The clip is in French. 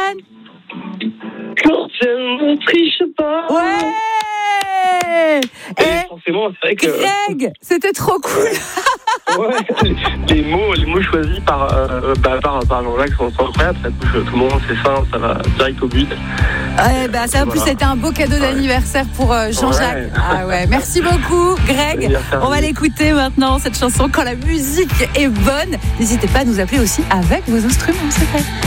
Sofiane? Quand elle ne triche pas. Ouais. Et forcément, c'est vrai que Greg, c'était trop cool. ouais, les mots choisis par Jean-Jacques sont incroyables. Ça touche tout le monde, c'est simple, ça va direct au but. Ouais, bah ça en plus c'était un beau cadeau d'anniversaire pour Jean-Jacques. Ouais. Ah ouais, merci beaucoup Greg. On va l'écouter maintenant cette chanson quand la musique est bonne. N'hésitez pas à nous appeler aussi avec vos instruments, c'est vrai.